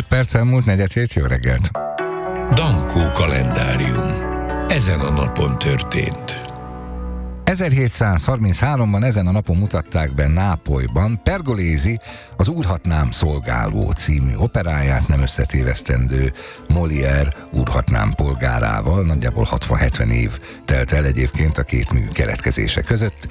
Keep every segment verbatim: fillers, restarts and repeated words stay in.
perccel múlt negyed hét, jó reggelt! Dankó kalendárium. Ezen a napon történt. ezerhétszázharminchárom-ban ezen a napon mutatták be Nápolyban Pergolesi az Úrhatnám szolgáló című operáját, nem összetévesztendő Molière Úrhatnám polgárával. Nagyjából hatvan-hetven év telt el egyébként a két mű keletkezése között.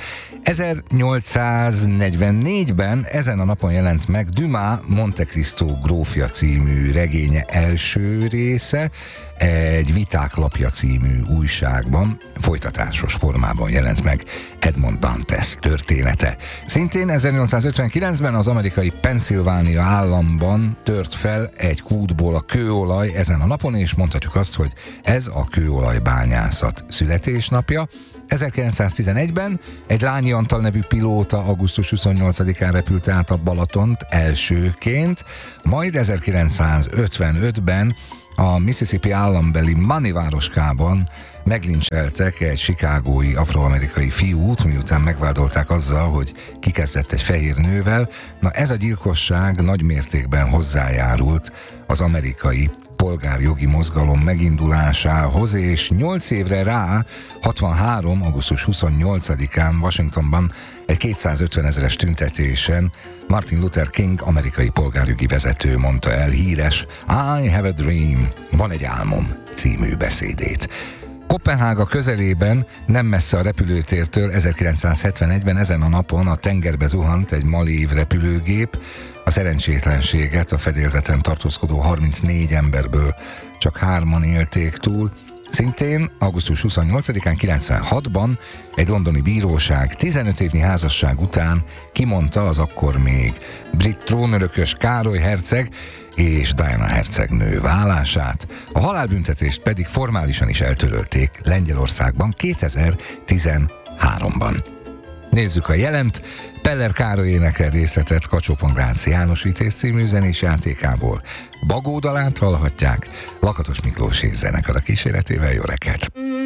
ezernyolcszáznegyvennégyben ezen a napon jelent meg Dumas Monte Cristo grófja című regénye első része, egy Viták lapja című újságban, folytatásos formában jelent meg Edmond Dantes története. Szintén ezernyolcszázötvenkilencben az amerikai Pennsylvania államban tört fel egy kútból a kőolaj ezen a napon, és mondhatjuk azt, hogy ez a kőolajbányászat születésnapja. ezerkilencszáztizenegyben egy Lányi Antal nevű pilóta augusztus huszonnyolcadikán repült át a Balatont elsőként, majd ezerkilencszázötvenötben a Mississippi állambeli Money városkában meglincseltek egy chicagói afroamerikai fiút, miután megvádolták azzal, hogy kikezdett egy fehér nővel. Na, ez a gyilkosság nagy mértékben hozzájárult az amerikai polgárjogi mozgalom megindulásához, és nyolc évre rá, hatvanhárom. augusztus huszonnyolcadikán Washingtonban egy kétszázötven ezeres tüntetésen Martin Luther King amerikai polgárjogi vezető mondta el híres I have a dream, van egy álmom című beszédét. Koppenhága közelében, nem messze a repülőtértől ezerkilencszázhetvenegyben ezen a napon a tengerbe zuhant egy Malév repülőgép. A szerencsétlenséget a fedélzeten tartózkodó harmincnégy emberből csak hárman élték túl. Szintén augusztus huszonnyolcadikán kilencvenhatban egy londoni bíróság tizenöt évnyi házasság után kimondta az akkor még brit trónörökös Károly herceg és Diana hercegnő válását, a halálbüntetést pedig formálisan is eltörölték Lengyelországban kétezer-tizenháromban. Nézzük a jelent. Peller Károly énekel részletet Kacsó-Pongrácz János Vitéz című zenés játékából. Bagó dalát hallhatják Lakatos Miklós és zenekara kíséretével. Jó reggelt!